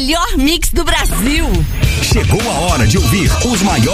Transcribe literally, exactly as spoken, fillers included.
melhor mix do Brasil. Chegou a hora de ouvir os maiores